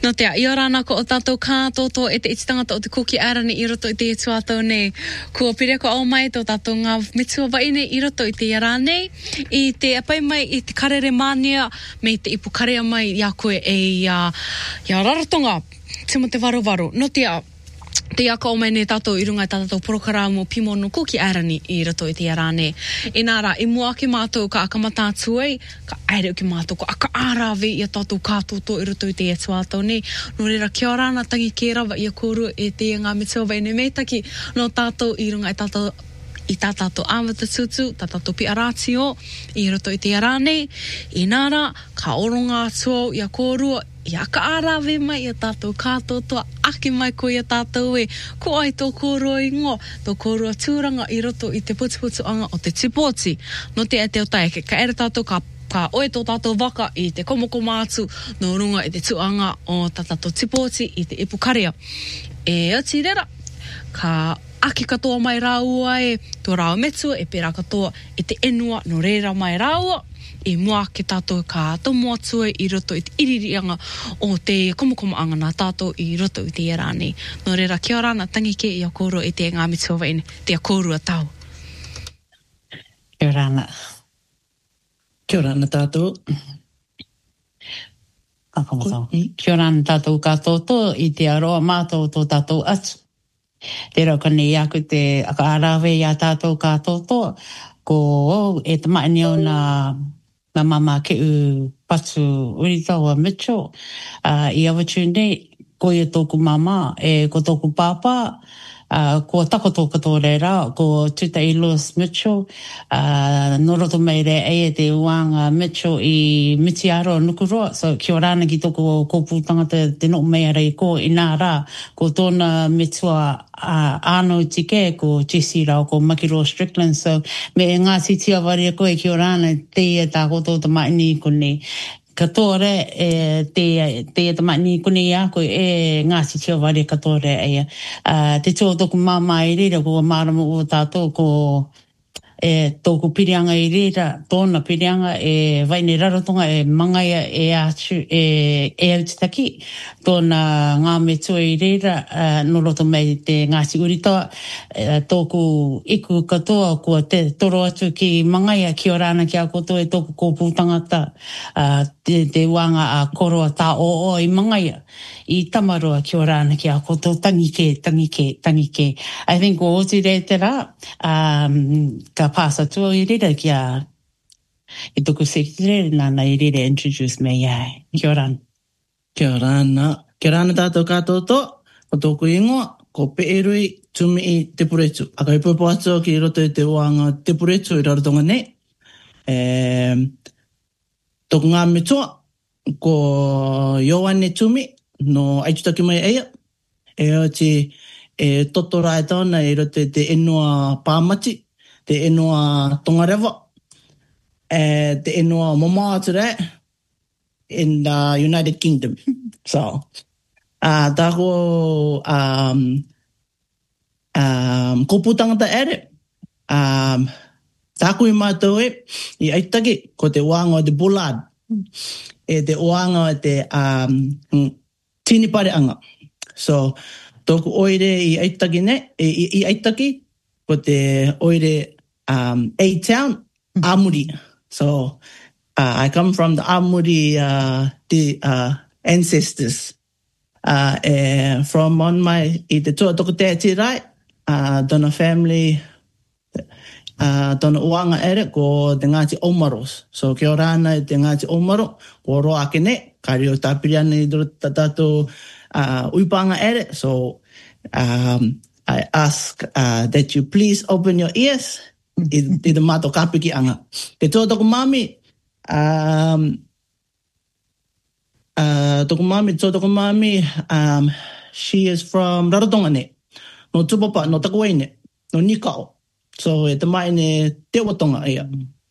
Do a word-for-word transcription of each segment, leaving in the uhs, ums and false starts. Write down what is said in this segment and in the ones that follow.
No te a, i orana ko o tātou kātoto e te iti tangata o te kuki arani i roto i te etu atau nei. Kua pire ko au mai tō tātou ngā mitua waine i roto i te iara nei. I te apai mai i te karere mānia me te ipu karea mai i a koe e i a, i a raratonga. Timo te waru-waru. No te a, te aka o mai ne tātou i runga i tātou porokara mo pimono kuki arani i roto i te arane. E nāra, i mua ki mātou ka akamata tuai, ka aere ki mātou ko aka ārawe i a tātou kātoto i roto i te etu atau ne. No reira, kia rāna tangi ke rawa i a kōrua e te ngā mitua waine meitaki no tātou i runga i tātou i tā tātou āwata tutu, tā tātou pi aratio, i roto i te arane. I nāra, ka oronga atua i a kōrua, i aka ārawe mai i a tātou kātotoa, ake mai ko i a tātou e, ko ai tō kōrua i ngō, tō kōrua tūranga i roto i te putuputu anga o te tipoti. No te e te o taeke, ka ere tātou ka ka oe tō tātou waka i te komoko mātu no runga i te tuanga o tā tātou tipoti i te ipukarea. E ati rera, ka aki katoa mai rāua e tō rāua metua e pērā katoa e te enua no reira mai rāua e mua ke tātou ka tomo atua i roto i te iririanga o te komokomo anga nā tātou i roto i te iarani. No reira, kia rāna tangi ke i a kōrua i te ngā mitua waine, te a kōrua tau. Kia rāna. Kia rāna tātou. Kia rāna tātou kātoto i te aroa mātou tō tātou atu. Te rau kanei aku te aka ārawe i a tātou kātoto, ko e te maini o nā, nā mama ke u patu uritaua Mitchell, uh, i awatu nei, ko i tōku mama, e ko tōku pāpā, Uh, ko takoto kato reira, ko tutai Lewis Mitchell, uh, noroto mai re e te uanga Mitchell i Mitiaro Nukuroa, so kia rāna ki toko kōpūtanga te, te no mea rei ko i nā rā, ko tōna mitua uh, āno tike, ko Jesse Rao, ko Makiro Strickland, so me ngā titia waria koe kia rāna te e tā koto ta maini kone. Katore e te te te mani kuni ya ko e ngasi tio vari katore e uh, te tō toku mama i rira ko marama o tātou ko e tōku pirianga i rira tōna pirianga e vaine rarotonga e mangaia e atu e e autitaki tōna ngā metua i rira uh, no roto mai te ngasi uritoa uh, tōku iku katoa kua te toro atu ki mangaia ki o rāna ki a koto e tōku kōpūtangata uh, te, te wanga a koroa tā o o i mangaia i tamaroa ki o rāna ki a koto tangi ke, tangi ke, tangi ke. I think o oti re te rā, um, ka pāsa tua i rira ki a i tōku secretary nāna i rira introduce me iai. Ki o rāna. Kia rāna. Kia rāna tātou kātoto, ko tōku ingoa, ko peerui tumi i te puretu. Aka i pupo atua ki roto i te wanga te puretu i rarotonga ne. E, tōku ngā mitua, ko Ioane tumi, no aitutaki mai eia, e oti e totora e tāna i roto i te enua pāmati, te enua tongarewa, e te enua momoature in the United Kingdom. So, uh, tāko um, um, kōpūtangata ere, um, tāko i mātou e, i aitaki, ko te wānga o te Bullard, e te wānga o te um, tinipare anga. So, tōku oire i aitaki ne, i, i, i aitaki, ko te oire um, A-Town, Amuri. So, uh, I come from the Amuri uh, the, uh, ancestors. Uh, uh, from on my, i te tua toko te tirai, uh, dona family, uh, dona uanga ere, ko te Ngāti Omaros. So, kia rāna i te Ngāti Omaro, ko roa ake ne, kari o tāpiriana i doro tātou uh, uipanga ere. So, um, I ask uh, that you please open your ears i, i te mātou kāpiki anga. Te tō toko mami, um, uh, toko mami, tō toko mami, um, she is from Rarotonga ne, no Tupapa, no Takuai ne, no Nikao. So, e te mai ne te watonga ia.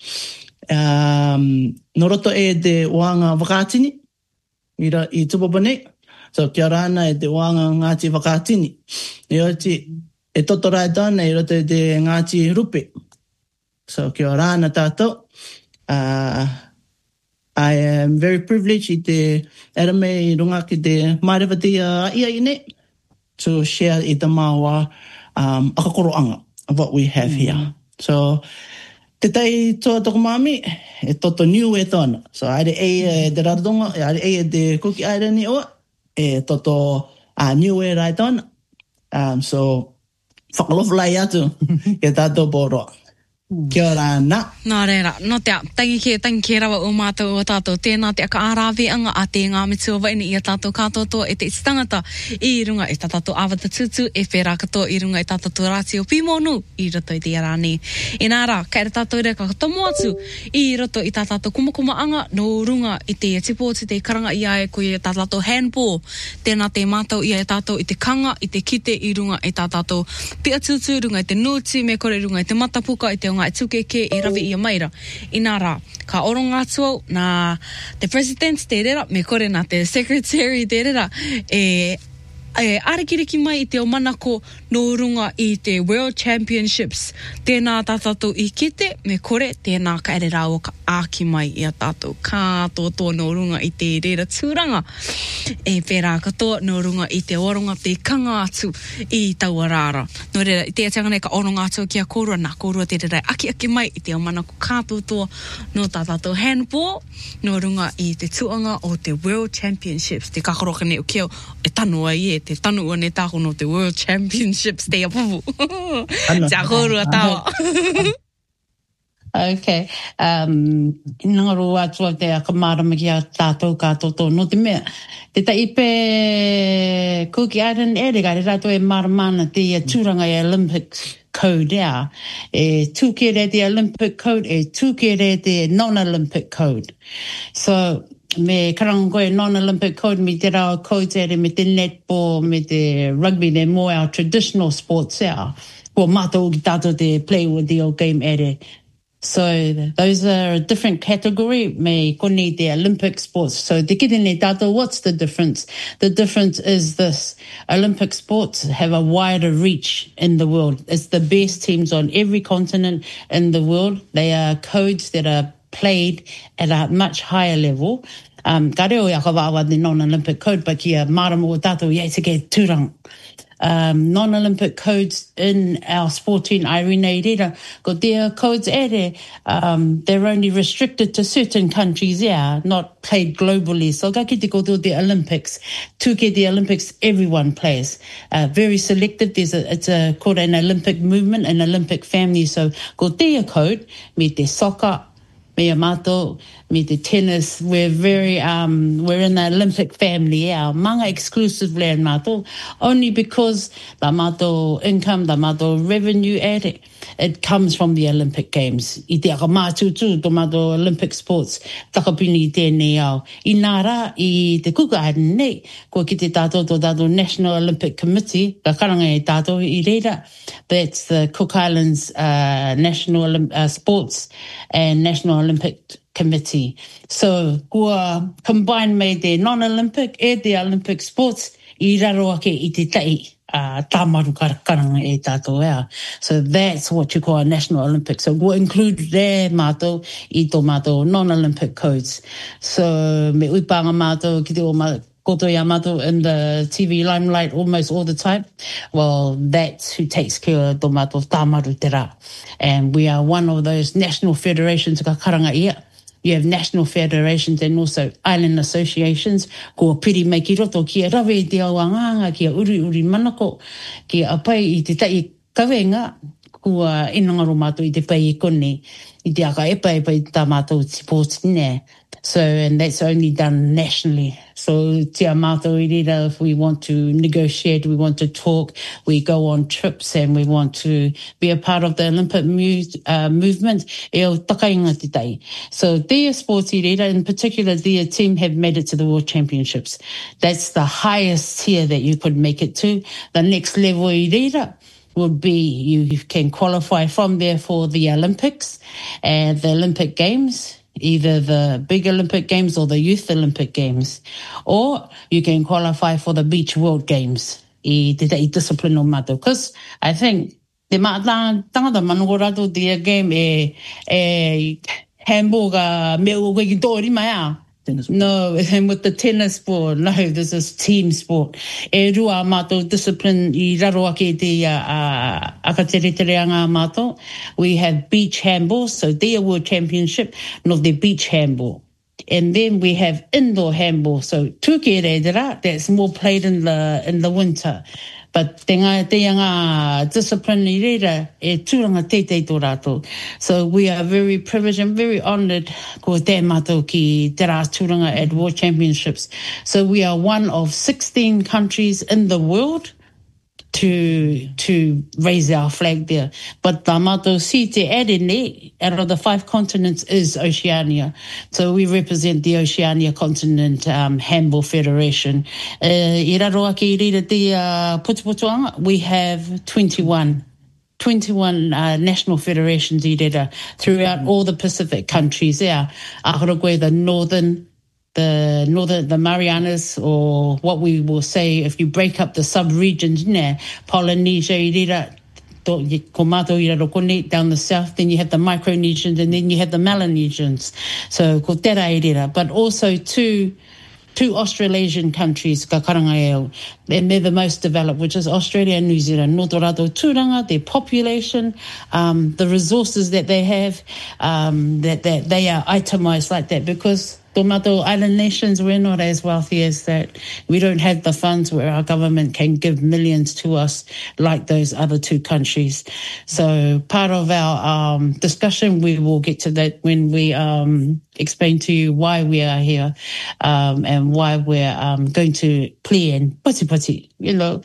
Um, no roto e te wanga wakātini, i, ra, i Tupapa nei. So, kia rāna e te wanga Ngāti Whakātini. E oti, e totora e tāna i roto e te Ngāti Rupe. So, kia rāna tātou. Uh, I am very privileged i te erame runga ki te marewati ia ine to share i te maua um, akakoroanga of what we have mm. here. So, te tai toa toko mami, e toto niu e tona. So, aere e e te raradonga, aere e e te Cookie Island ni oa, e toto a niu e rai tona. Um, so, whakalofa lai atu ke tātou pōroa. Kia ora ana. Nā reira, no te tangi ke, tangi ke rawa o mātou o tātou, tēnā te aka ārawe anga a te ngā mitua waini i a tātou kātotoa e te iti tangata i runga e tātou awata tutu e whērā katoa i runga e tātou rāti o pīmonu i roto i te arani. E nā rā, kai re tātou reka tomo atu i roto i tātou kumakuma anga no runga i te tipoti te karanga i ae koe i tātou handball. Tēnā te mātou i a tātou i te kanga, i te kite i runga i tātou pia tutu, runga i te noti, me kore runga i te matapuka, i te e tuke ke e rawi i a maira. I nā rā, ka oronga atu nā te president te rera, me kore nā te secretary te rera, e, e arekiriki mai i te o manako no runga i te World Championships. Tēnā tātou i kite, me kore, tēnā ka ere rāo ka āki mai i a tātou kātoto no runga i te rera tūranga. E pērā katoa no runga i te oronga te kanga atu i Tauarara. No reira, i te atanga nei ka oronga atu ki a kōrua, nā kōrua te rera aki aki mai i te o manako kātoto no tātou handball, no runga i te tuanga o te World Championships. Te kakaroka nei o kia e tanua i e te tanu o ne tāko no te World Championships te apupu. Tia kōrua tawa. Okay. Um, Nangaru atua te akamarama ki a tātou kātoto. No te mea, te ta ipe Cookie Island ere gare rato e maramana te tūranga e Olympics code ea. E tūkere te Olympic code, e tūkere te non-Olympic code. So, me karangoe non-Olympic code, me te rao codes ere, me te netball, me te rugby, they're more our traditional sports ea. Ko mātou ki tātou te play with the old game ere. So those are a different category, me koni the Olympic sports. So te kite nei tātou, what's the difference? The difference is this. Olympic sports have a wider reach in the world. It's the best teams on every continent in the world. They are codes that are played at a much higher level. Um, ka reo ia ka wawa the non-Olympic code, pa kia marama o tātou, ia te ke tūrang. Um, non-Olympic codes in our sporting irene rera. Ko their codes ere, um, they're only restricted to certain countries, yeah, not played globally. So ka kite ko the Olympics. Tuke the Olympics, everyone plays. Uh, very selective. There's a, it's a, called an Olympic movement, an Olympic family. So ko their code, me te soccer, me a mato, me te tennis, we're very, um, we're in the Olympic family, yeah, manga exclusively in mato, only because the mato income, the mato revenue at it, it comes from the Olympic Games. I te aka mātutu, to mato Olympic sports, takapini i tēnei au. I nā rā, i te kuka Island nei, ko ki te tātou to tātou National Olympic Committee, ka karanga e tātou i reira, that's the Cook Islands uh, National uh, Sports and National Olympic Committee. So, kua combine me the non-Olympic e the Olympic sports i raro ake i te tai uh, tāmaru karanga e tātou ea. So that's what you call a National Olympic. So we'll include there mātou i tō mātou non-Olympic codes. So me uipanga mātou ki te o mātou koto ia mātou in the T V limelight almost all the time. Well, that's who takes care of tō mātou tāmaru te rā. And we are one of those national federations ka karanga ia. You have national federations and also island associations. Ko piri mai ki roto ki a rawe i te awanganga, ki a uri uri manako, ki a pai i te tai kawenga, kua inangaro mātou i te pai i kone, i te aka epa epa i tā mātou sports ne. So, and that's only done nationally. So, tia mātou i rira, if we want to negotiate, we want to talk, we go on trips and we want to be a part of the Olympic mu- uh, movement, e o takainga te tai. So, their sports i rira, in particular, their team have made it to the World Championships. That's the highest tier that you could make it to. The next level i rira would be you can qualify from there for the Olympics and the Olympic Games, either the big Olympic Games or the Youth Olympic Games, or you can qualify for the Beach World Games i te tei discipline o mātou. Because I think te mātanga tangata manoko rato te game e, e handball ka me o ki tori mai. No, and with the tennis sport, no, this is team sport. E rua mātou discipline I raro ake te uh, akateretereanga mātou. We have beach handball, so their world championship, no the beach handball. And then we have indoor handball, so tuke reidera, that's more played in the in the winter. But te ngā te ngā discipline I reira e tūranga te te tō rātou. So we are very privileged and very honoured ko te mātou ki te rā tūranga at World Championships. So we are one of sixteen countries in the world to to raise our flag there. But tā mātou si te erene, out of the five continents is Oceania. So we represent the Oceania Continent um, Handball Federation. Uh, I raro ake I reira te uh, putuputuanga, we have twenty-one. twenty-one uh, national federations I reira throughout mm-hmm. all the Pacific countries. Yeah, Ahorokoe, the northern the northern, the Marianas, or what we will say if you break up the sub-regions, ne, Polynesia, irira, Komato, irarokone, down the south, then you have the Micronesians, and then you have the Melanesians. So, ko tera irira, but also two, two Australasian countries, ka karangaeo, and they're the most developed, which is Australia and New Zealand. No tō tūranga, their population, um, the resources that they have, um, that, that they are itemized like that, because Tomato island nations, we're not as wealthy as that. We don't have the funds where our government can give millions to us like those other two countries. So part of our um, discussion, we will get to that when we um, explain to you why we are here um, and why we're um, going to play in pati pati. You know,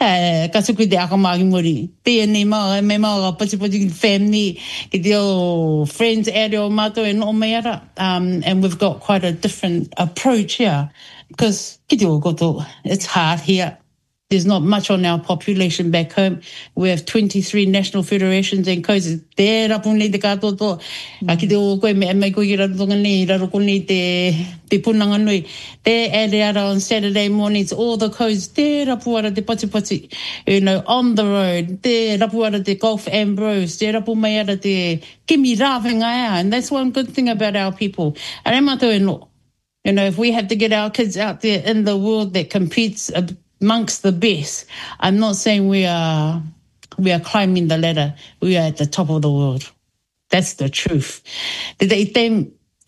kasuku te akamagi muri. Pia ni maa, me maa pati pati family, ki te o friends ere o mato e no meara. Um, and we've got quite a different approach here because ki te o koto, it's hard here. There's not much on our population back home. We have twenty-three national federations and codes. Te rapuni te katoto. A ki te o koe me me koe ki ratonga ni, raroko ni te, te punanga nui. Te ere ara on Saturday mornings, all the codes, te rapuara te pati pati. You know, on the road, te rapuara te Golf Ambrose, te rapu mai ara te kimi rāwhenga ea. And that's one good thing about our people. Are mato e no. You know, if we have to get our kids out there in the world that competes amongst the best, I'm not saying we are we are climbing the ladder. We are at the top of the world. That's the truth. Then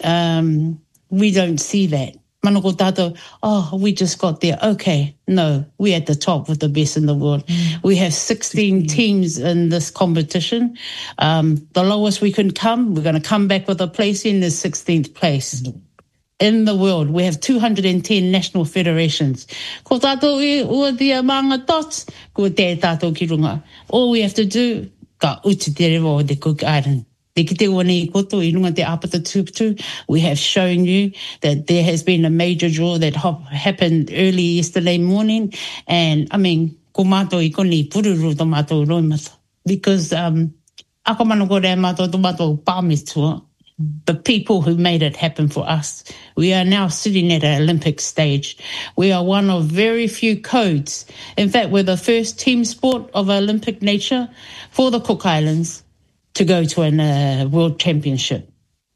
um, we don't see that. Manoko tato, oh, we just got there. Okay, no, we're at the top with the best in the world. Mm. We have sixteen teams in this competition. Um, the lowest we can come, we're going to come back with a place in the sixteenth place. Mm. In the world, we have two hundred ten national federations. Ko tātou e ua tia maanga dots, ko te tātou ki runga. All we have to do, ka uti te rewa o te Cook Island. Te ki te wane I koto, I runga te apata tūputu, we have shown you that there has been a major draw that happened early yesterday morning. And, I mean, ko mātou I koni pururu to mātou roimata. Because, um, ako manoko rea mātou to mātou pāmetua. The people who made it happen for us. We are now sitting at an Olympic stage. We are one of very few codes. In fact, we're the first team sport of Olympic nature for the Cook Islands to go to a uh, world championship.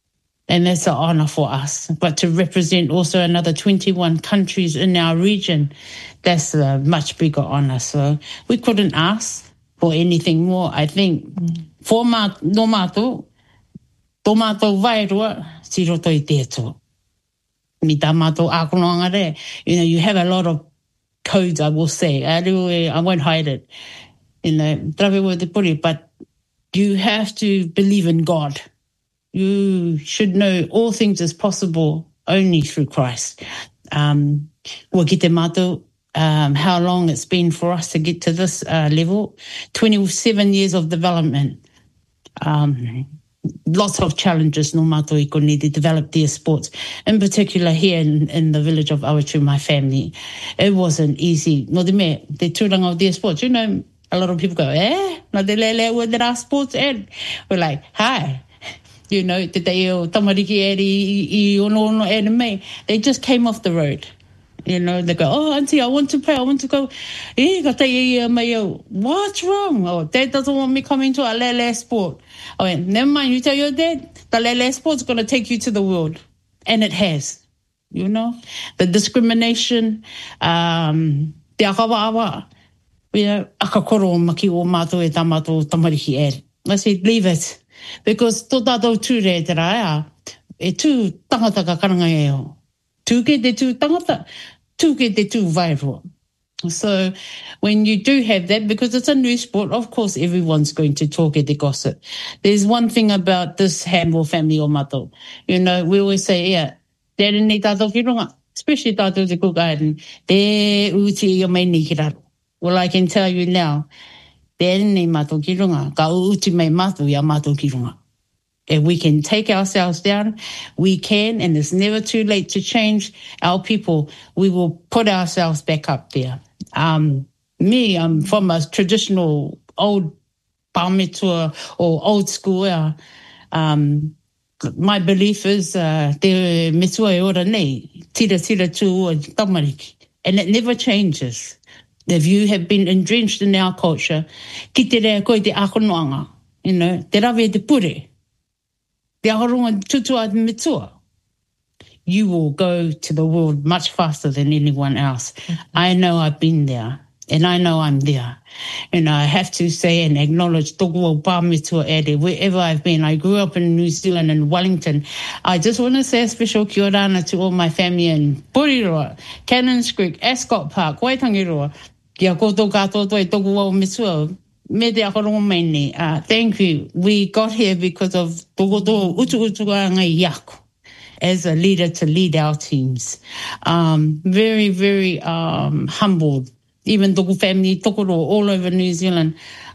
And that's an honor for us. But to represent also another twenty-one countries in our region, that's a much bigger honor. So we couldn't ask for anything more. I think for ma no mato, tō mātou vairua, si roto I te atua. Mi tā mātou ākonanga re. You know, you have a lot of codes, I will say. I won't hide it. You know, trawe wo te puri, but you have to believe in God. You should know all things is possible only through Christ. Um, wa ki te mātou, um, how long it's been for us to get to this uh, level. twenty-seven years of development. Um, Lots of challenges no mato I koni to develop their sports, in particular here in, in the village of Awatu, my family. It wasn't easy. No te me, te tūranga of their sports. You know, a lot of people go, eh? No te lele ua te rā sports ed. We're like, hi. You know, te te o tamariki eri I ono ono eri me. They just came off the road. You know, they go, oh, auntie, I want to play. I want to go. Eh, ka te ia mai au. What's wrong? Oh, dad doesn't want me coming to a lele sport. I went, never mind, you tell your dad. Talele sport's going to take you to the world. And it has, you know. The discrimination, um, te akawa-awa, you know, akakoro maki o mātou e tamato tamariki e. I said, leave it. Because tō tātou tū re te rā, e tū tangata ka karanga e ho. Tū ke te tū tangata, tū ke te tū vairo. So when you do have that, because it's a new sport, of course, everyone's going to talk at the gossip. There's one thing about this handball family o mātou. You know, we always say, yeah, tere nei tātou ki runga, especially tātou te Cook Island, te uti i o mai ni ki raro. Well, I can tell you now, tere nei mātou ki runga, ka uti mai mātou i a mātou ki runga. If we can take ourselves down, we can, and it's never too late to change our people. We will put ourselves back up there. Um, me, I'm from a traditional old Palmetua or old school. Uh, um, my belief is uh, te metua e ora nei, tira tira tū o tamariki, and it never changes. If you have been entrenched in our culture, ki te rea koe te akonoanga, you know, te rawe te pure. Te aharonga tutua te metua. You will go to the world much faster than anyone else. Mm-hmm. I know I've been there, and I know I'm there. And I have to say and acknowledge toku o pāmetua ere, wherever I've been. I grew up in New Zealand and Wellington. I just want to say a special kia ora to all my family in Puriroa, Cannons Creek, Ascot Park, Waitangiroa. Kia koutou katoa toi toku o metua. Me te akarongo mai nei. Uh, thank you. We got here because of tokoto utu utu ngai yaku as a leader to lead our teams. Um, very, very um, humbled. Even toku family, tokoro all over New Zealand.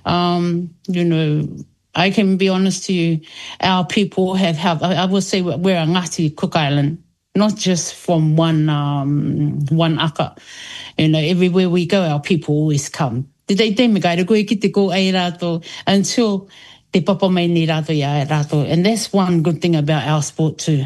Um, you know, I can be honest to you, our people have helped. I, I will say we're a Ngati Cook Island, not just from one um, one aka. You know, everywhere we go, our people always come. Te tei te me kai koe ki te ko ai rato until te papa mai ni rato ia rato. And that's one good thing about our sport too.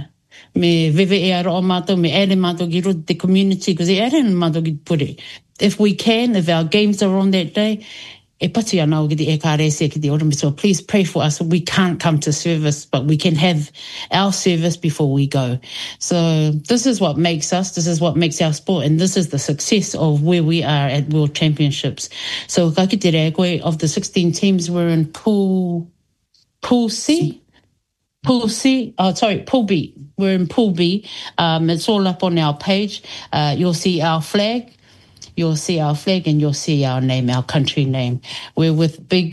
Me veve e aroa mātou, me ere mātou ki roto te community, because e ere mātou ki pure. If we can, if our games are on that day, e pati ana o ki te e kārese ki te ora miso. Please pray for us. We can't come to service, but we can have our service before we go. So this is what makes us, this is what makes our sport, and this is the success of where we are at World Championships. So ka ki te rea koe, of the sixteen teams, we're in Pool, Pool C? C. Pool C, oh sorry, Pool B. We're in Pool B. Um, it's all up on our page. Uh, you'll see our flag. You'll see our flag and you'll see our name, our country name. We're with big,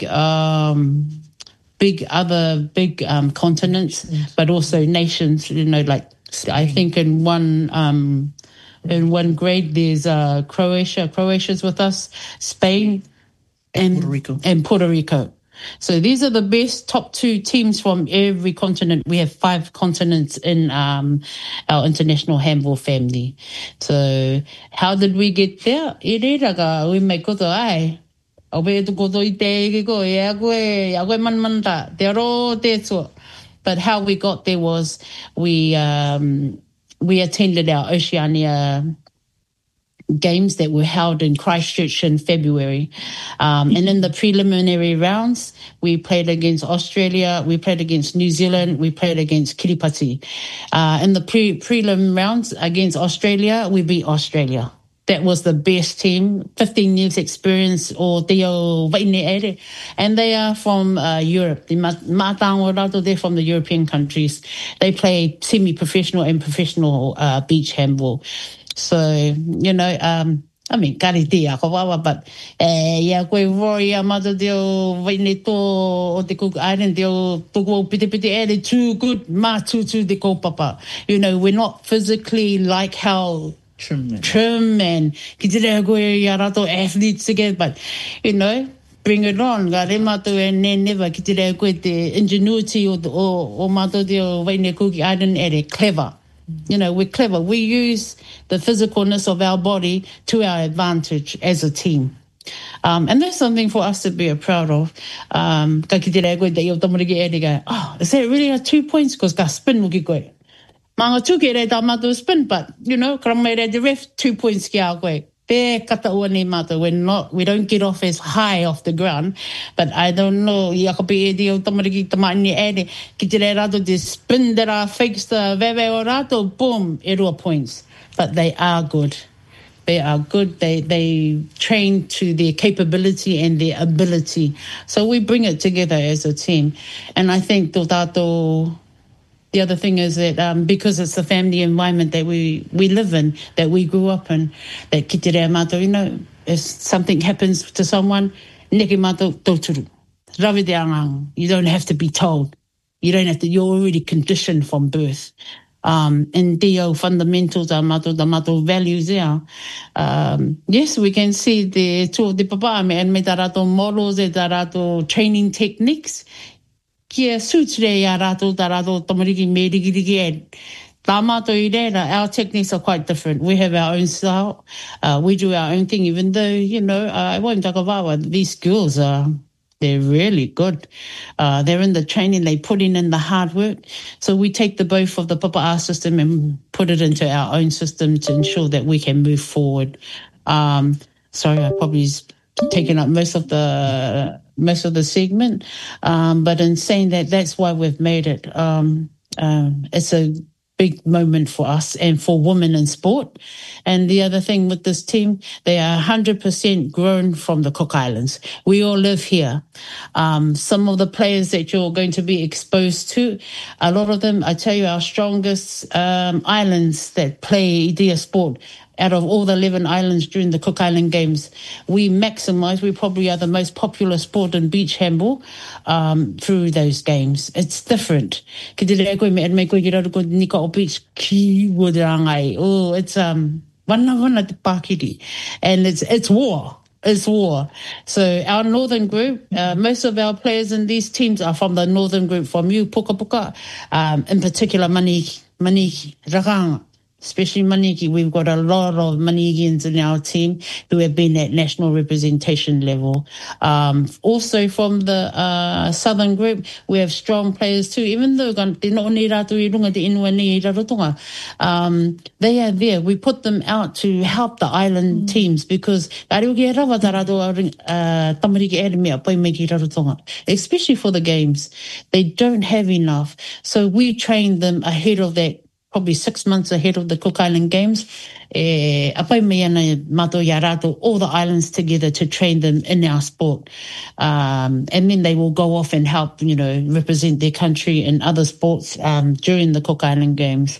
um, big other big um, continents, yes. But also nations. You know, like Spain. I think in one um, in one grade there's uh, Croatia. Croatia's with us, Spain, and Puerto Rico. And Puerto Rico. So these are the best top two teams from every continent. We have five continents in um, our international handball family. So how did we get there? E reira ka, we mai koto ai. Au pe tu koto I te ike ko, e a koe, a koe man man ta, te aro te tua. But how we got there was we um, we attended our Oceania games that were held in Christchurch in February. Um, and in the preliminary rounds, we played against Australia, we played against New Zealand, we played against Kiribati. Uh, in the pre prelim rounds against Australia, we beat Australia. That was the best team, fifteen years experience or Teo Vaine, and they are from uh, Europe. They're from the European countries. They play semi-professional and professional uh, beach handball. So, you know, um, I mean, kari te ako wawa, but eh, ia koe woi a mata deo vaine tō o te Cook Island deo tōku o pite pite ere too good, ma tū tū te kaupapa. You know, we're not physically like how Trim and, trim and ki te rea koe ia rato athletes again, but, you know, bring it on. Ka re mātou e ne never ki te rea koe te ingenuity o, o, o mātou deo vaine Cook Island ere clever. You know, we're clever. We use the physicalness of our body to our advantage as a team. Um, and that's something for us to be proud of. Um, ka ki te rea koe te i o tamariki e rega, oh, is that really a two points? Because ka spin mo ki koe. Manga tuke rei tā mātou spin, but, you know, karamai rei the ref, two points ki a koe. Pe kata ua ni mātou, we're not, we don't get off as high off the ground, but I don't know, i ako pe e di o tamariki tamani ere, ki te re rato te spin that are fakes the veve o rato, boom, e rua points. But they are good. They are good. They they train to their capability and their ability. So we bring it together as a team. And I think tō tātou, the other thing is that um, because it's the family environment that we, we live in, that we grew up in, that ki te rea mātou, you know, if something happens to someone, neke mātou tauturu. Rawe te angang. You don't have to be told. You don't have to, you're already conditioned from birth. Um, and the fundamentals, our mātou, the mātou values there. Um, yes, we can see the two of the papa, and me tā rātou models, e tā rātou training techniques. Kia suits re ia rātou tā rātou tamariki me riki riki e. Tā mātou I reira, our techniques are quite different. We have our own style. Uh, we do our own thing, even though, you know, uh, I won't talk about these girls are, they're really good. Uh, they're in the training, they put in, in the hard work. So we take the both of the Papa'a system and put it into our own system to ensure that we can move forward. Um, sorry, I probably taken up most of the most of the segment, um, but in saying that, that's why we've made it. Um, um, it's a big moment for us and for women in sport. And the other thing with this team, they are one hundred percent grown from the Cook Islands. We all live here. Um, some of the players that you're going to be exposed to, a lot of them, I tell you, our strongest um, islands that play Idea sport, out of all the eleven islands during the Cook Island Games, we maximize, we probably are the most popular sport in beach handball um, through those games. It's different. Ki te rea koe me me koe ki raro ko nika o beach ki warangai. Oh, it's um wana wana te pākiri. And it's it's war. It's war. So our northern group, uh, most of our players in these teams are from the northern group, from you, Puka Puka, um, in particular Maniki, Maniki, Rakanga. Especially Maniki, we've got a lot of Manikians in our team who have been at national representation level. Um, also from the uh, southern group, we have strong players too, even though they're not ni rātou I runga te inua ni I rarotonga. Um, they are there. We put them out to help the island mm. teams because ariuki rawa tā rātou uh, tamariki ere mea pai me ki rarotonga, especially for the games. They don't have enough. So we train them ahead of that, probably six months ahead of the Cook Island Games. E, apai me ana mātou ia rātou, all the islands together to train them in our sport. Um, and then they will go off and help, you know, represent their country in other sports um, during the Cook Island Games.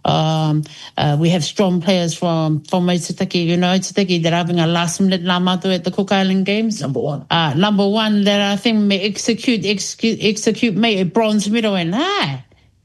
Um, uh, we have strong players from, from Aitutaki, you know, Aitutaki, they're having a last minute la mātou at the Cook Island Games. Number one. Uh, number one, that I think may execute, execute, execute me a bronze medal and ah.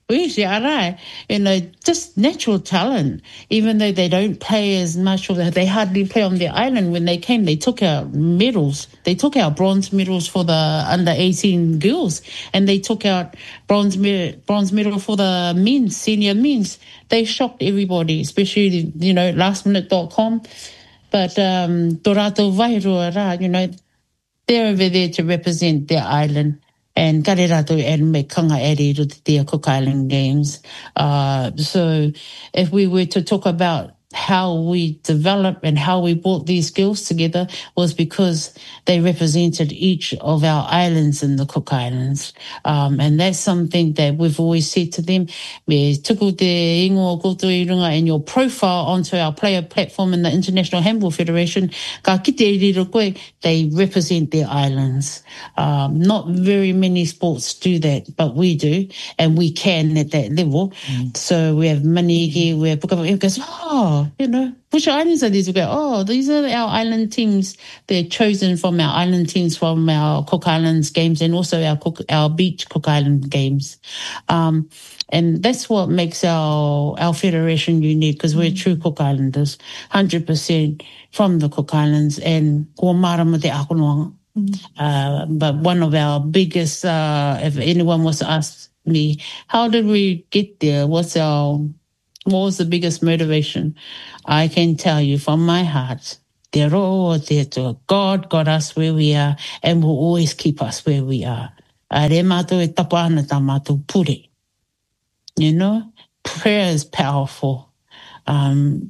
You know, just natural talent. Even though they don't play as much, or they hardly play on their island, when they came, they took our medals. They took our bronze medals for the under eighteen girls, and they took out bronze me- bronze medal for the men, senior men's. They shocked everybody, especially, you know, last minute dot com. But um, Dorato Vairua, you know, they're over there to represent their island. And kare rātou e me kanga ere ro te Cook Island Games. Uh, so if we were to talk about how we developed and how we brought these skills together, was because they represented each of our islands in the Cook Islands. Um, and that's something that we've always said to them. Me tuku te ingoa koutou I runga and your profile onto our player platform in the International Handball Federation, ka kite riro koe, they represent their islands. Um, not very many sports do that, but we do, and we can at that level. Mm. So we have Maniki, we have Puka, goes, oh, you know, which islands are these? We go, oh, these are our island teams. They're chosen from our island teams from our Cook Islands Games and also our Cook, our beach Cook Island Games. Um, and that's what makes our, our federation unique, because we're true Cook Islanders, one hundred percent from the Cook Islands and ko marama te Akunoanga. Uh, but one of our biggest, uh, if anyone was to ask me, how did we get there? What's our, what was the biggest motivation? I can tell you from my heart, they're all there to God got us where we are and will always keep us where we are. A re mātou e tapa ana tā mātou pure. You know, prayer is powerful. Um,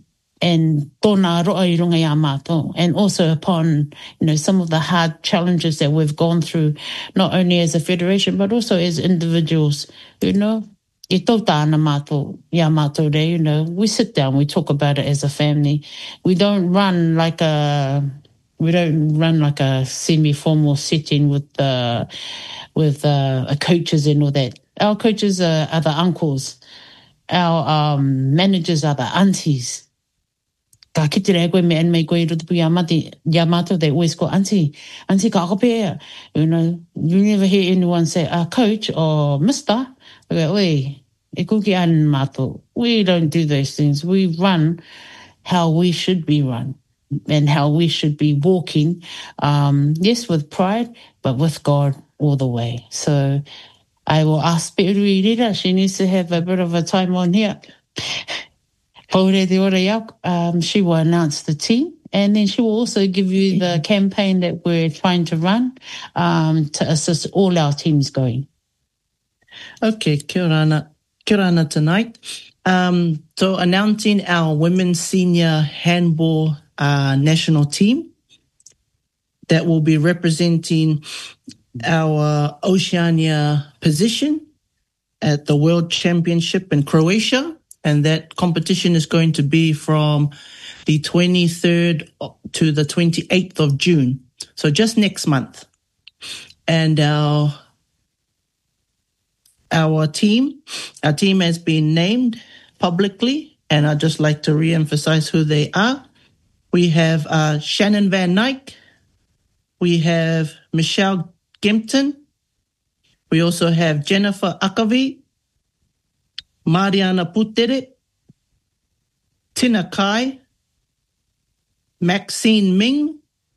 and tōna roa I runga ia mātou, and also upon, you know, some of the hard challenges that we've gone through, not only as a federation, but also as individuals, you know, I tau tāna mātou, ia mātou re, you know, we sit down, we talk about it as a family. We don't run like a, we don't run like a semi-formal setting with uh, with uh, coaches and all that. Our coaches are, are the uncles. Our um, managers are the aunties. Ka kite rei koe me en mei koe I rutupu ia mati, ia mātou, they always go, auntie, auntie ka akopea. You know, you never hear anyone say, uh, coach or mister. I go, oi, e kuki an mātou. We don't do those things. We run how we should be run and how we should be walking. Um, yes, with pride, but with God all the way. So I will ask Pe'uri Rira, she needs to have a bit of a time on here. Um, she will announce the team, and then she will also give you the campaign that we're trying to run um, to assist all our teams going. Okay, kia ora ana, kia ora ana tonight. Um, so announcing our women's senior handball uh, national team that will be representing our Oceania position at the World Championship in Croatia. And that competition is going to be from the twenty-third to the twenty-eighth of June. So just next month. And our, our team, our team has been named publicly, and I'd just like to re-emphasize who they are. We have uh, Shannon Van Dyke. We have Michelle Gimpton. We also have Jennifer Akavi, Mariana Putere, Tina Kai, Maxine Ming,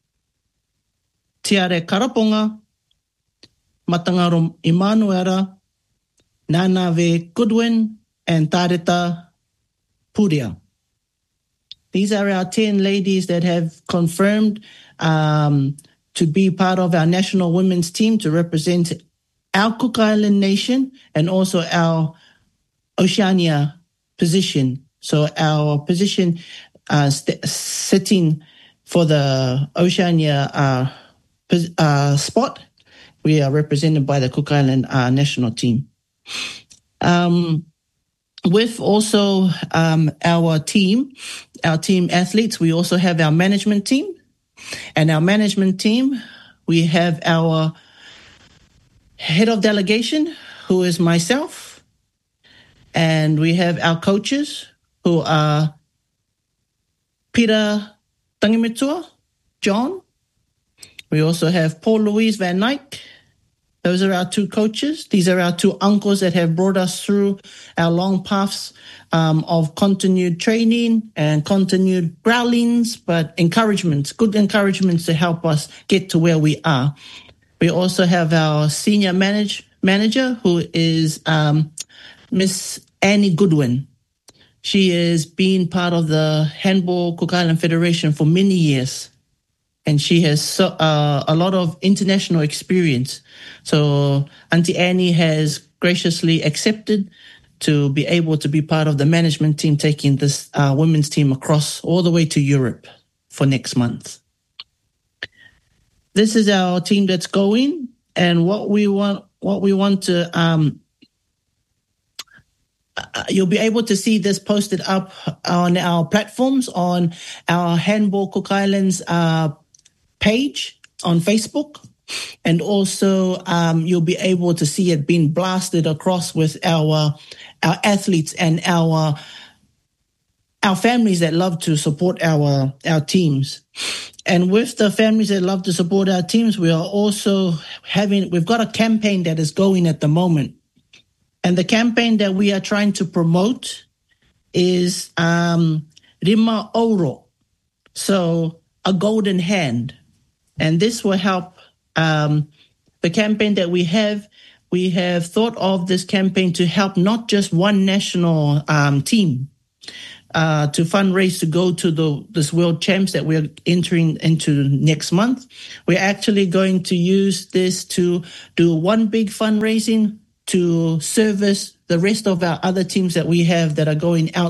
Tiare Karaponga, Matangaro Emanuela, Nanave Goodwin, and Tareta Puria. These are our ten ladies that have confirmed um, to be part of our national women's team to represent our Cook Island nation and also our Oceania position. So our position uh, st- sitting for the Oceania uh, pos- uh, spot, we are represented by the Cook Island uh, national team. Um, with also um, our team, our team athletes, we also have our management team. And our management team, we have our head of delegation, who is myself. And we have our coaches, who are Peter Tangimitua, John. We also have Paul Louise Van Dyke. Those are our two coaches. These are our two uncles that have brought us through our long paths um, of continued training and continued growlings, but encouragements, good encouragements to help us get to where we are. We also have our senior manage, manager, who is um, Miss Annie Goodwin. She has been part of the Handball Cook Island Federation for many years, and she has so, uh, a lot of international experience. So Auntie Annie has graciously accepted to be able to be part of the management team taking this uh, women's team across all the way to Europe for next month. This is our team that's going, and what we want, what we want to, um, uh, you'll be able to see this posted up on our platforms, on our Handball Cook Islands uh, page on Facebook. And also um, you'll be able to see it being blasted across with our our athletes and our our families that love to support our our teams. And with the families that love to support our teams, we are also having, we've got a campaign that is going at the moment. And the campaign that we are trying to promote is um, Rima Oro. So a golden hand. And this will help um, the campaign that we have. We have thought of this campaign to help not just one national um, team, Uh, to fundraise to go to the this World Champs that we're entering into next month. We're actually going to use this to do one big fundraising to service the rest of our other teams that we have that are going out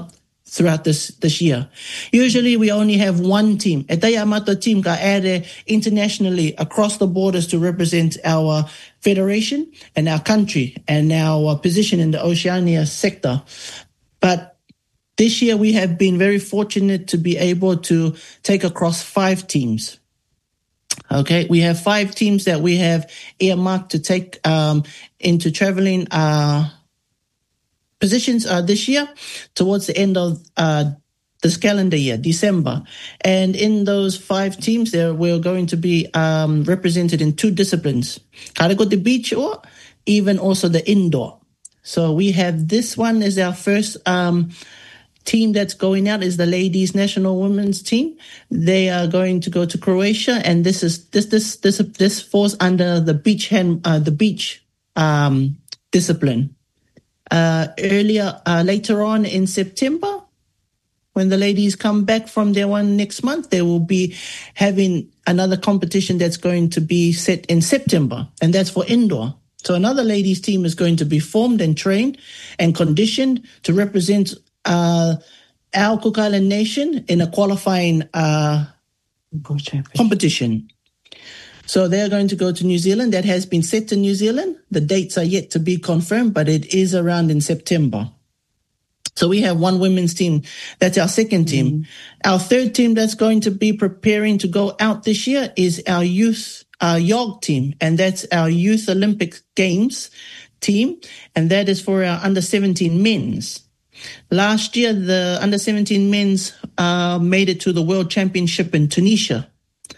throughout this this year. Usually we only have one team. E tai amata team ka ere internationally across the borders to represent our federation and our country and our position in the Oceania sector. But this year we have been very fortunate to be able to take across five teams. Okay, we have five teams that we have earmarked to take um, into traveling uh positions uh, this year towards the end of uh, this calendar year, December. And in those five teams there, we're going to be um, represented in two disciplines, Kareko the beach or even also the indoor. So we have this one as our first um, team that's going out is the ladies national women's team. They are going to go to Croatia, and this is this this this this falls under the beach hand uh, the beach um, discipline. Uh, earlier, uh, later on in September, when the ladies come back from their one next month, they will be having another competition that's going to be set in September, and that's for indoor. So another ladies team is going to be formed and trained and conditioned to represent uh, our Cook Island nation in a qualifying uh, competition. So they're going to go to New Zealand. That has been set to New Zealand. The dates are yet to be confirmed, but it is around in September. So we have one women's team. That's our second team. Mm-hmm. Our third team that's going to be preparing to go out this year is our youth, our Y O G team. And that's our Youth Olympic Games team. And that is for our under seventeen men's. Last year, the under seventeen men's uh, made it to the World Championship in Tunisia.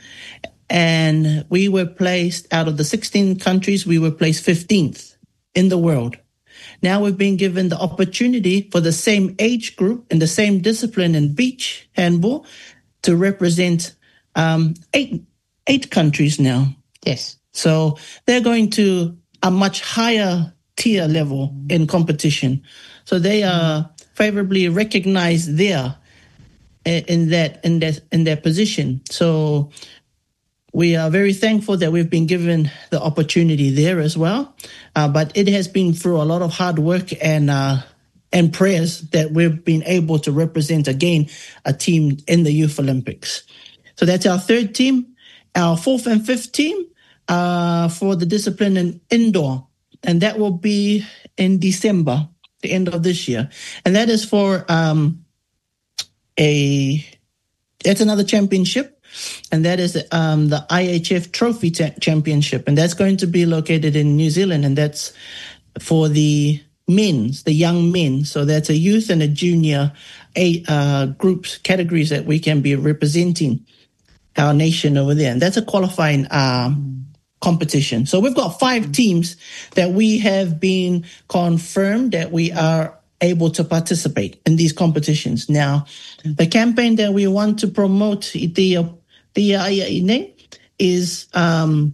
And we were placed, out of the sixteen countries, we were placed fifteenth in the world. Now we've been given the opportunity for the same age group and the same discipline in beach handball to represent um, eight eight countries now. Yes. So they're going to a much higher tier level in competition. So they are favorably recognized there in that in that in their position. So we are very thankful that we've been given the opportunity there as well. Uh, but it has been through a lot of hard work and uh, and prayers that we've been able to represent again a team in the Youth Olympics. So that's our third team. Our fourth and fifth team uh, for the discipline in indoor. And that will be in December, the end of this year. And that is for um, a, that's another championship. And that is um, the I H F Trophy ta- Championship. And that's going to be located in New Zealand. And that's for the men's, the young men. So that's a youth and a junior a, uh, groups, categories that we can be representing our nation over there. And that's a qualifying um, competition. So we've got five teams that we have been confirmed that we are able to participate in these competitions. Now, the campaign that we want to promote the, the is um,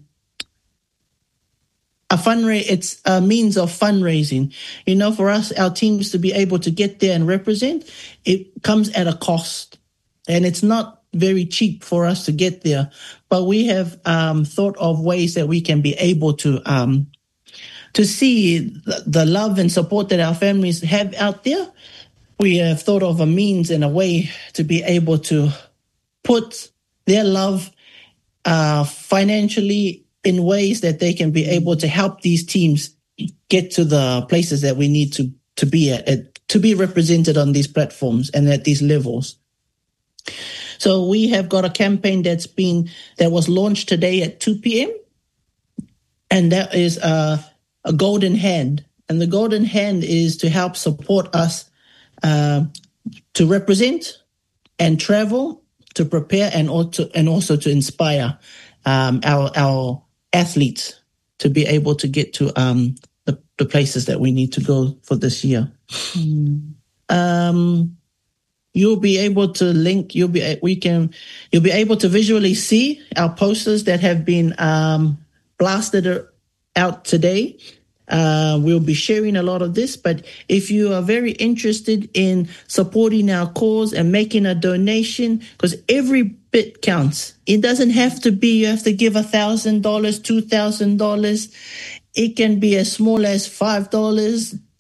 a fundraise. It's a means of fundraising. You know, for us, our teams to be able to get there and represent, it comes at a cost. And it's not very cheap for us to get there. But we have um, thought of ways that we can be able to um, to see the, the love and support that our families have out there. We have thought of a means and a way to be able to put their love uh, financially in ways that they can be able to help these teams get to the places that we need to, to be at, at, to be represented on these platforms and at these levels. So we have got a campaign that's been, that was launched today at two p.m. And that is uh, a golden hand. And the golden hand is to help support us uh, to represent and travel, to prepare and also, and also to inspire um, our, our athletes to be able to get to um, the, the places that we need to go for this year. Mm. Um, You'll be able to link, you'll be, we can, you'll be able to visually see our posters that have been um, blasted out today. Uh, we'll be sharing a lot of this, but if you are very interested in supporting our cause and making a donation, because every bit counts. It doesn't have to be, you have to give one thousand dollars, two thousand dollars. It can be as small as five dollars,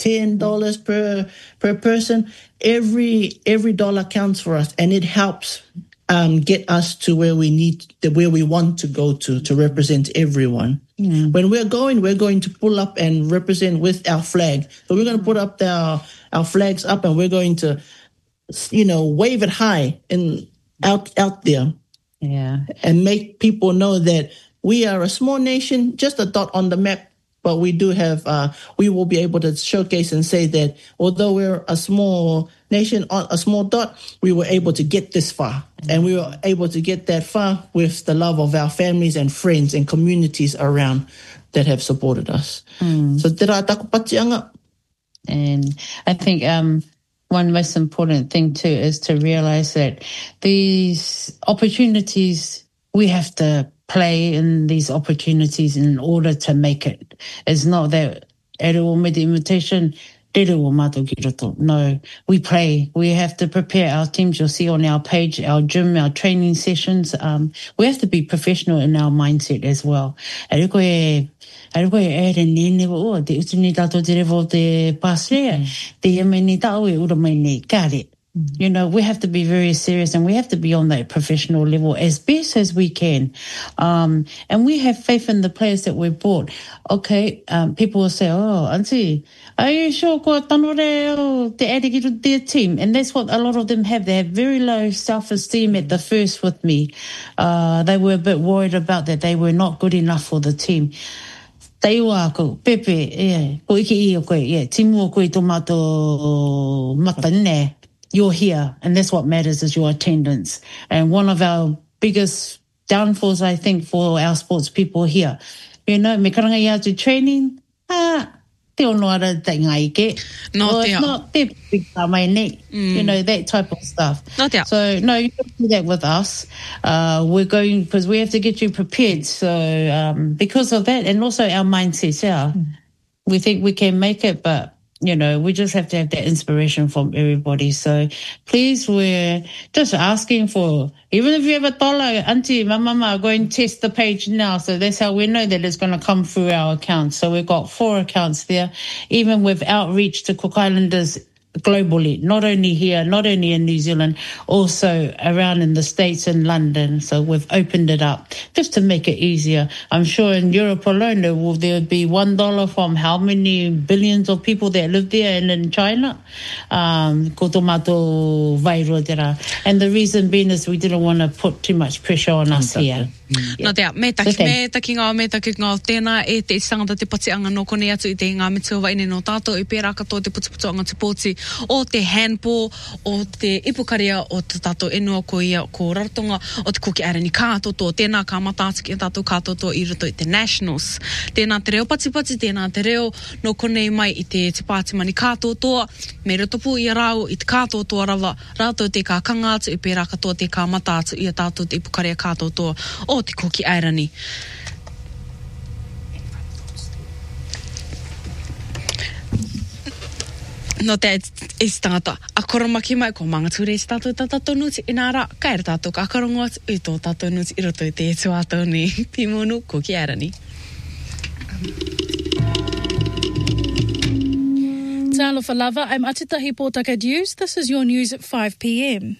ten dollars per per person. Every every dollar counts for us, and it helps um, get us to where we need, where we want to go to, to represent everyone. Mm. When we're going, we're going to pull up and represent with our flag. So we're going to put up our our flags up, and we're going to, you know, wave it high and out out there, yeah, and make people know that we are a small nation, just a dot on the map. But we do have, uh, we will be able to showcase and say that although we're a small nation, on a small dot, we were able to get this far. And we were able to get that far with the love of our families and friends and communities around that have supported us. Mm. So, te rā taku pati anga. And I think um, one most important thing too is to realize that these opportunities, we have to play in these opportunities in order to make it. It's not that e reo me the invitation, te reo mātou ki roto. No, we play. We have to prepare our teams. You'll see on our page, our gym, our training sessions. Um, we have to be professional in our mindset as well. E reo koe, e reo koe e re nene o, te utu ni tātou te revo te pāsea, te ame ni tāu e ura mai nei, kāre. You know, we have to be very serious, and we have to be on that professional level as best as we can. Um, and we have faith in the players that we've brought. Okay, um, people will say, oh, auntie, are you sure ko tano reo te ere ki to their team? And that's what a lot of them have. They have very low self-esteem at the first with me. Uh, they were a bit worried about that. They were not good enough for the team. Te iwa ko, pepe, yeah, ko iki i o koe, yeah, timu o koe to mato matane. You're here, and that's what matters, is your attendance. And one of our biggest downfalls, I think, for our sports people here, you know, me karanga ia to training, ah, te ono ara te ngai ke. No, well, te it's not te pika mai nei, you know, that type of stuff. No, te so, no, you don't do that with us. Uh, we're going, because we have to get you prepared. So, um, because of that, and also our mindset, yeah, mm. we think we can make it, but you know, we just have to have that inspiration from everybody. So please, we're just asking for, even if you have a dollar, auntie, my mama, go and test the page now. So that's how we know that it's going to come through our accounts. So we've got four accounts there, even with outreach to Cook Islanders globally, not only here, not only in New Zealand, also around in the States and London. So we've opened it up just to make it easier. I'm sure in Europe alone, there will there would be one dollar from how many billions of people that live there, and in China. Um, ko tomato vairo tera. And the reason being is we didn't want to put too much pressure on us here. Yeah. No te me taki me taki ngā me taki ngā tēnā e te isangata te pati anga no kone atu i te ngā mitua waine no tātou i pērā katoa te putuputu anga te pōti o te handball, o te ipukaria o te tātou enua ko ia ko Rarotonga, o te Kuki Arani kātoto, tēnā kā matātiki e tātou kātoto i roto i te Nationals. Tēnā te reo patipati, tēnā te reo no konei mai i te te pāti mani kātotoa, me rotopu i rau i te kātotoa rawa, rātou te kā kanga atu i pērā katoa te kā mata atu i a tātou te ipukaria kātotoa o te Kuki Arani. No te e stata a koromaki mai ko manga ture stata tata nuti inara kaira tato ka karongot i to tato nuti i roto i te tu ato ni timonu Kuki Arani. Talofa lava, I'm Atitahi Pōtaka News. This is your news at five p.m.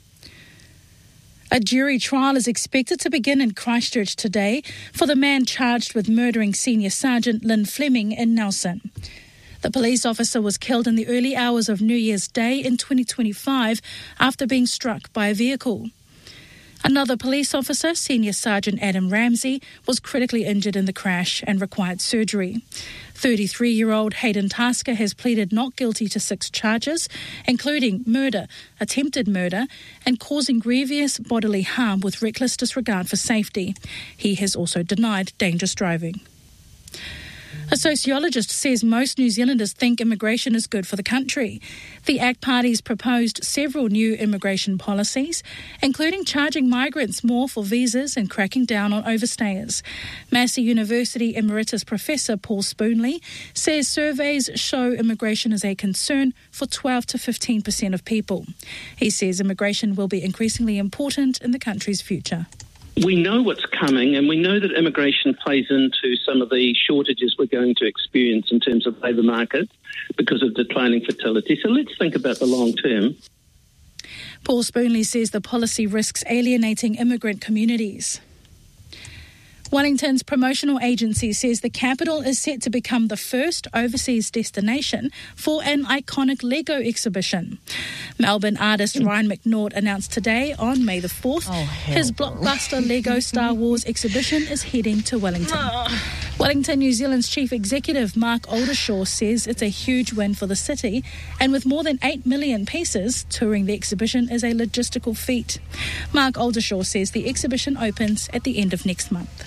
A jury trial is expected to begin in Christchurch today for the man charged with murdering Senior Sergeant Lynn Fleming in Nelson. The police officer was killed in the early hours of New Year's Day in twenty twenty-five after being struck by a vehicle. Another police officer, Senior Sergeant Adam Ramsey, was critically injured in the crash and required surgery. thirty-three-year-old Hayden Tasker has pleaded not guilty to six charges, including murder, attempted murder, and causing grievous bodily harm with reckless disregard for safety. He has also denied dangerous driving. A sociologist says most New Zealanders think immigration is good for the country. The ACT Party's proposed several new immigration policies, including charging migrants more for visas and cracking down on overstayers. Massey University Emeritus Professor Paul Spoonley says surveys show immigration is a concern for twelve to fifteen percent of people. He says immigration will be increasingly important in the country's future. We know what's coming, and we know that immigration plays into some of the shortages we're going to experience in terms of labour market because of declining fertility. So let's think about the long term. Paul Spoonley says the policy risks alienating immigrant communities. Wellington's promotional agency says the capital is set to become the first overseas destination for an iconic Lego exhibition. Melbourne artist Ryan McNaught announced today on May the fourth Oh, his blockbuster Lego Star Wars exhibition is heading to Wellington. Wellington, New Zealand's chief executive Mark Oldershaw says it's a huge win for the city, and with more than eight million pieces, touring the exhibition is a logistical feat. Mark Oldershaw says the exhibition opens at the end of next month.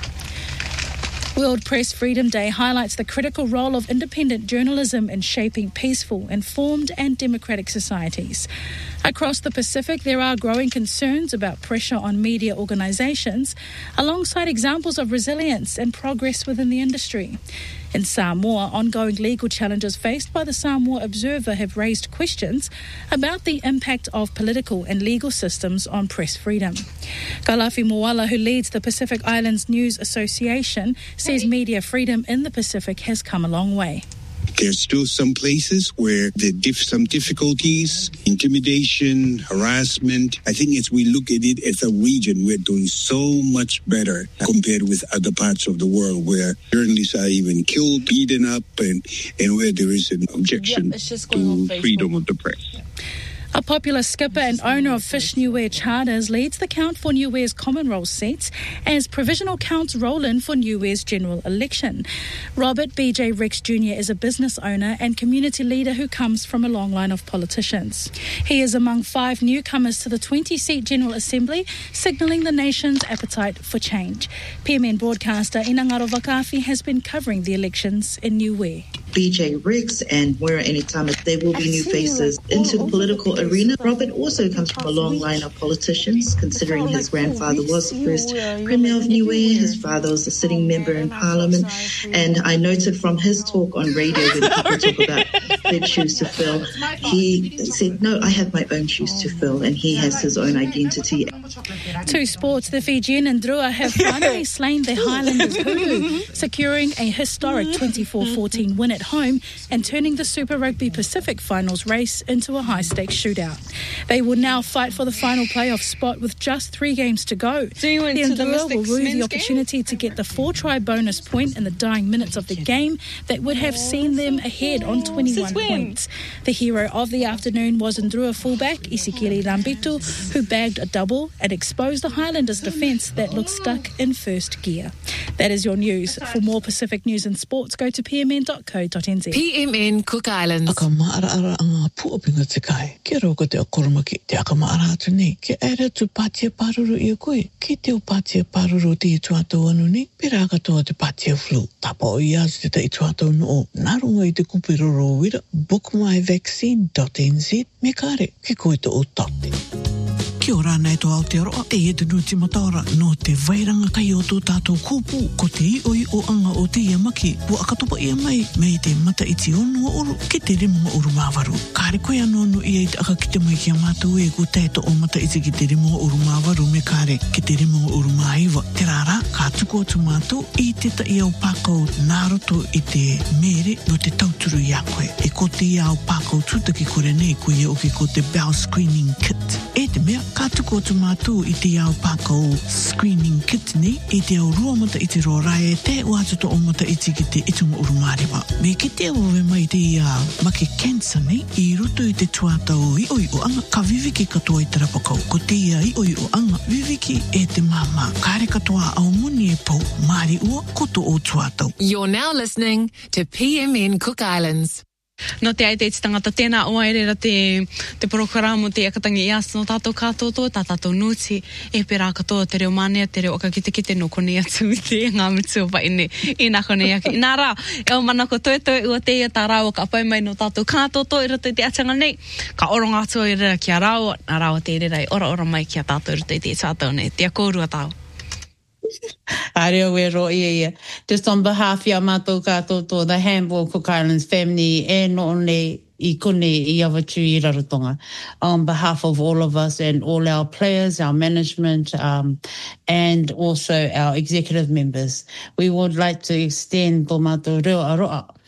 World Press Freedom Day highlights the critical role of independent journalism in shaping peaceful, informed and democratic societies. Across the Pacific, there are growing concerns about pressure on media organisations, alongside examples of resilience and progress within the industry. In Samoa, ongoing legal challenges faced by the Samoa Observer have raised questions about the impact of political and legal systems on press freedom. Kalafi Moala, who leads the Pacific Islands News Association, says media freedom in the Pacific has come a long way. There's still some places where there are some difficulties, intimidation, harassment. I think as we look at it as a region, we're doing so much better compared with other parts of the world where journalists are even killed, beaten up, and, and where there is an objection Yep, it's just going to on freedom Facebook. of the press. A popular skipper and owner of Fish Niue Charters leads the count for Niue's common role seats as provisional counts roll in for Niue's general election. Robert B J Ricks Junior is a business owner and community leader who comes from a long line of politicians. He is among five newcomers to the twenty-seat General Assembly, signalling the nation's appetite for change. P M N broadcaster Inangaro Vakafi has been covering the elections in Niue. B J Ricks and Moira Anytime, there will be new faces into the political arena. Robert also comes from a long line of politicians, considering his grandfather was the first Premier of Niue, his father was a sitting member in Parliament, and I noted from his talk on radio when people talk about their shoes to fill, he said, no, I have my own shoes to fill, and he has his own identity. To sports, the Fijian and Drua have finally slain the Highlanders Hulu, securing a historic twenty-four fourteen win at home and turning the Super Rugby Pacific Finals race into a high-stakes shootout. They will now fight for the final playoff spot with just three games to go. Do you went the to the Ndrua will Mystics rue the men's opportunity game? to get the four-try bonus point in the dying minutes of the game that would have seen them ahead on twenty-one points. The hero of the afternoon was Ndrua fullback Isikiri Rambitu, who bagged a double and exposed the Highlanders' defence that looked stuck in first gear. That is your news. For more Pacific news and sports, go to p m n dot co dot n z. P M N Cook Islands. Aka maara-ara anga puopinga te kai. Kia rauka te akoromaki te aka maara atu nei. Ke aere tu pātia pāruru i a koe. Ki te o pātia pāruru te i tuatau anu nei. Pera katoa te pātia flu. Tapa o i azu te te i tuatau no o. Narunga i te kupiroro wira. book my vaccine dot n z. Me kare, ke koe te o tate. Kia ora nei to Aotearoa, te e te nuti mataora no te vairanga kai o tō tātou kōpū ko te ioi o anga o te iamaki po akatopa ia mai me te mata iti onu o uru ki te remo o uru māwaru. Kāre koe anō no ia i te aka ki te mai kia mātou e ko teito o mata iti ki te remo o uru māwaru me kāre ki te remo o uru māiwa. Te rāra, kā tuku atu mātou i te ta ia o pākau nāroto i te mere no te tauturu i a koe. E ko te ia o pākau tūtaki kore nei ko ia o ki ko te bowel screening kit. E te mea, ka tuku atu mātou i te au pākau screening kit nei, i te au rua mata i te rorae, te wātu to o mata i te ki te itunga urumarewa. Me ki te au we mai te ia make cancer nei, i roto i te tuatau i oi o anga, ka viviki katoa i te rapakau. Ko te ia i oi o anga, viviki e te mama. Kāre katoa au muni e pau, māri ua, koto o tuatau. You're now listening to P M N Cook Islands. No te ai te tangata tēnā o aerera te, te programo te akatangi i aso no tātou kātoto, tā tātou nuti e pērā katoa te reo manea, te reo akakite kite no konei atu i te ngā mitu o paine i nā konei aki. Nā rā, e o mana ko toe toe ua te ia tā rāua ka pai mai no tātou kātoto i rato i te atanga nei, ka oronga atua i rera kia rāua, nā rāua te rera i ora ora mai kia tātou i rato i te tātou nei, te akōrua tāu. Areo e ro ia ia. Just on behalf of mātou kātoto, the Handball Cook Islands family, e no ne i kone i awatu i Rarotonga. On behalf of all of us and all our players, our management, um, and also our executive members, we would like to extend tō mātou reo aroa